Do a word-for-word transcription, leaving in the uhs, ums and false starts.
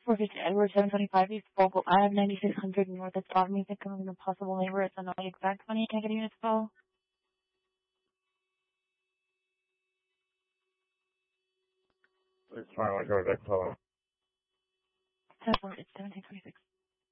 four fifty Edward, seven twenty-five East Focal Ave, ninety-six hundred North of Thought Music, coming from possible neighbor. It's not the exact money. Can I get a unit spell? It's fine, I'll go with that color. ten four, it's seventeen twenty-six.